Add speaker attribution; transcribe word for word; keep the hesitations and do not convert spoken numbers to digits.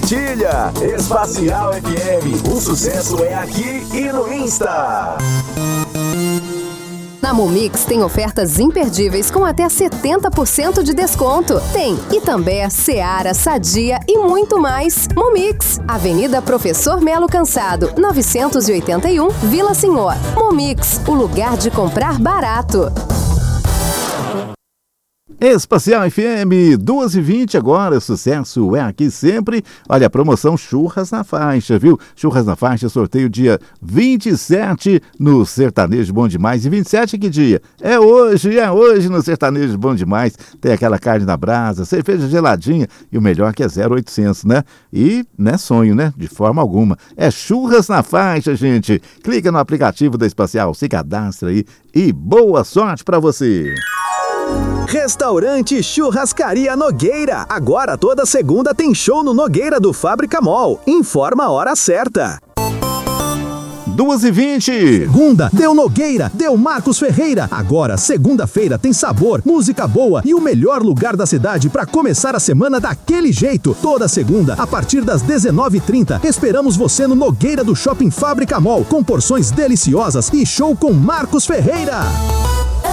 Speaker 1: compartilha. Espacial F M, o sucesso é aqui e no Insta.
Speaker 2: Na Momix tem ofertas imperdíveis com até setenta por cento de desconto. Tem Itambé, Seara, Sadia e muito mais. Momix, Avenida Professor Melo Cansado, novecentos e oitenta e um, Vila Senhor. Momix, o lugar de comprar barato.
Speaker 3: Espacial F M, duas e vinte agora, sucesso é aqui sempre. Olha, promoção Churras na Faixa, viu? Churras na Faixa, sorteio dia vinte e sete no Sertanejo Bom Demais. E vinte e sete que dia? É hoje, é hoje no Sertanejo Bom Demais. Tem aquela carne na brasa, cerveja geladinha e o melhor que é zero oitocentos, né? E não é sonho, né? De forma alguma. É Churras na Faixa, gente. Clica no aplicativo da Espacial, se cadastra aí e boa sorte pra você.
Speaker 4: Restaurante Churrascaria Nogueira. Agora toda segunda tem show no Nogueira do Fábrica Mall. Informa a hora certa.
Speaker 3: duas e vinte.
Speaker 4: Segunda, deu Nogueira, deu Marcos Ferreira. Agora, segunda-feira, tem sabor, música boa e o melhor lugar da cidade para começar a semana daquele jeito. Toda segunda, a partir das dezenove e trinta, esperamos você no Nogueira do Shopping Fábrica Mall, com porções deliciosas e show com Marcos Ferreira.